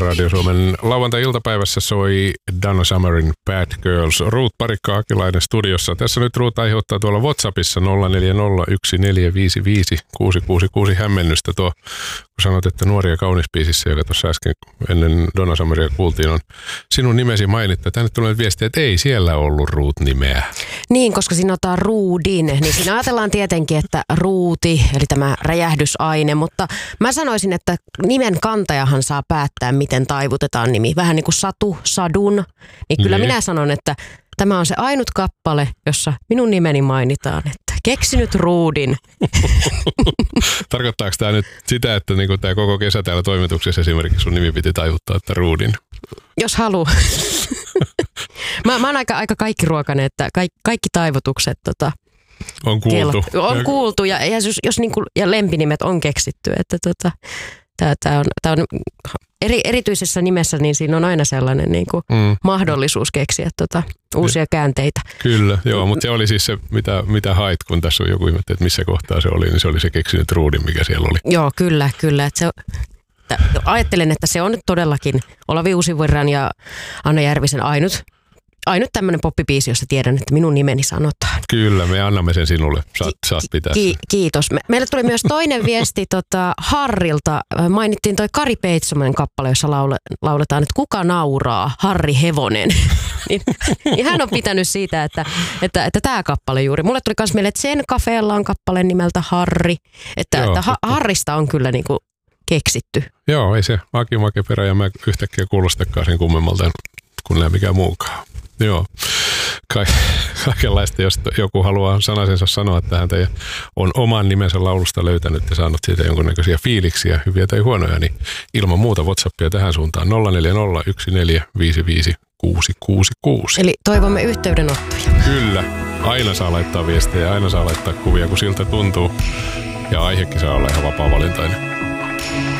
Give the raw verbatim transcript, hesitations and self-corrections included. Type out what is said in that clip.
Radio Suomen lauantai-iltapäivässä soi Donna Summerin Bad Girls. Ruut Parikka-Akilainen studiossa. Tässä nyt Ruut aiheuttaa tuolla WhatsAppissa nolla neljä nolla yksi neljä viisi viisi kuusi kuusi kuusi hämmennystä. Tuo, kun sanot, että Nuori ja kaunis biisissä, joka tuossa äsken ennen Donna Summeria kuultiin, on sinun nimesi mainittu. Tänne tulee viestiä, että ei siellä ollut Ruut-nimeä. Niin, koska siinä otetaan ruudin, niin siinä ajatellaan tietenkin, että ruuti, eli tämä räjähdysaine, mutta mä sanoisin, että nimen kantajahan saa päättää, miten taivutetaan nimi. Vähän niin kuin Satu, Sadun, niin kyllä niin. Minä sanon, että tämä on se ainut kappale, jossa minun nimeni mainitaan, että keksinyt ruudin. Tarkoittaako tämä nyt sitä, että niinku tämä koko kesä täällä toimituksessa esimerkiksi sun nimi piti taivuttaa, että ruudin? Jos haluu. mä, mä oon aika, aika kaikkiruokainen, että kaikki, kaikki taivutukset tota, on kuultu. Kello, on kuultu ja, ja, jos, jos niinku, ja lempinimet on keksitty, että tota, tämä on, tää on eri, erityisessä nimessä, niin siinä on aina sellainen niinku mm. mahdollisuus keksiä tota, uusia käänteitä. Kyllä, joo, mutta se oli siis se, mitä, mitä hait, kun tässä on joku ihmettä, että missä kohtaa se oli, niin se oli se keksinyt ruudin, mikä siellä oli. Joo, kyllä, kyllä. Että se, että ajattelen, että se on nyt todellakin Olavi Uusivirran ja Anna Järvisen ainut, ainut tämmöinen poppibiisi, jossa tiedän, että minun nimeni sanotaan. Kyllä, me annamme sen sinulle. Saat, saat pitää ki- Kiitos. Me, meille tuli myös toinen viesti tota, Harrilta. Mainittiin toi Kari Peitsomen kappale, jossa laule, lauletaan, että kuka nauraa, Harri Hevonen. niin, niin hän on pitänyt siitä, että, että, että tämä kappale juuri. Mulle tuli myös meille, että Sen Cafeella on kappale nimeltä Harri. Että, Joo, että ha- Harrista on kyllä niinku keksitty. Joo, ei se Aki Makeperä ja mä yhtäkkiä kuulostakaan sen kummemmalta kuin näin mikään muukaan. Joo, Ka- kaikenlaista, jos joku haluaa sanasensa sanoa tähän ja on oman nimensä laulusta löytänyt ja saanut siitä jonkunnäköisiä fiiliksiä, hyviä tai huonoja, niin ilman muuta WhatsAppia tähän suuntaan nolla neljä nolla yksi neljä viisi viisi kuusi kuusi kuusi. Eli toivomme yhteydenottoja. Kyllä, aina saa laittaa viestejä, aina saa laittaa kuvia, kun siltä tuntuu ja aihekin saa olla ihan vapaa-valintainen.